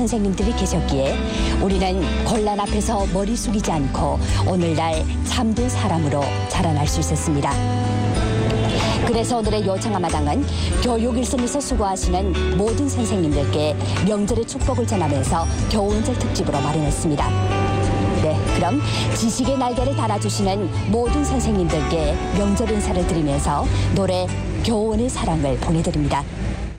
선생님들이 계셨기에 우리는 곤란 앞에서 머리 숙이지 않고 오늘날 참된 사람으로 자라날 수 있었습니다. 그래서 오늘의 요청아마당은 교육 일선에서 수고하시는 모든 선생님들께 명절의 축복을 전하면서 교원절 특집으로 마련했습니다. 네, 그럼 지식의 날개를 달아주시는 모든 선생님들께 명절 인사를 드리면서 노래 교원의 사랑을 보내드립니다.